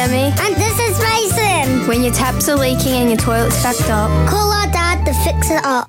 Demi. And this is Mason. When your taps are leaking and your toilet's backed up, Call our dad to fix it up.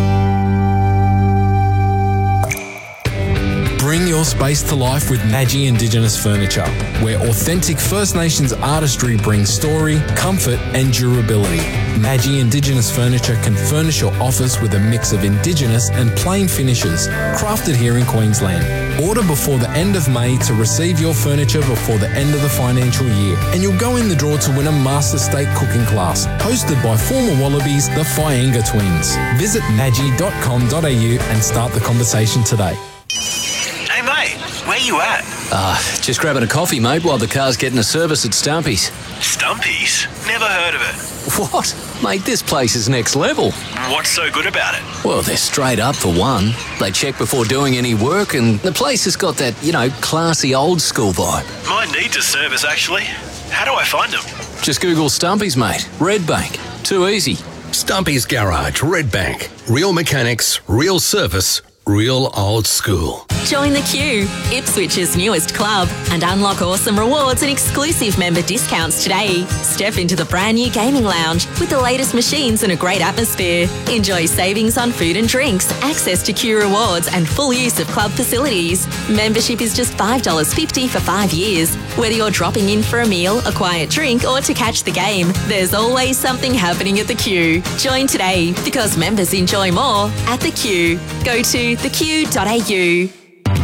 Bring your space to life with Madgie Indigenous Furniture, where authentic First Nations artistry brings story, comfort and durability. Madgie Indigenous Furniture can furnish your office with a mix of Indigenous and plain finishes, crafted here in Queensland. Order before the end of May to receive your furniture before the end of the financial year, and you'll go in the draw to win a Master State cooking class, hosted by former Wallabies, the Fyenga twins. Visit madgie.com.au and start the conversation today. Hey mate, where you at? Just grabbing a coffee, mate, while the car's getting a service at Stumpy's. Stumpy's? Never heard of it. What? Mate, this place is next level. What's so good about it? Well, they're straight up for one. They check before doing any work, and the place has got that, classy old school vibe. Mine needs a service actually. How do I find them? Just Google Stumpy's, mate. Red Bank. Too easy. Stumpy's Garage, Red Bank. Real mechanics, real service, real old school. Join the queue, Ipswich's newest club, and unlock awesome rewards and exclusive member discounts today. Step into the brand new gaming lounge with the latest machines and a great atmosphere. Enjoy savings on food and drinks, access to queue rewards and full use of club facilities. Membership is just $5.50 for 5 years. Whether you're dropping in for a meal, a quiet drink or to catch the game, there's always something happening at the queue. Join today because members enjoy more at the queue. Go to thequeue.au.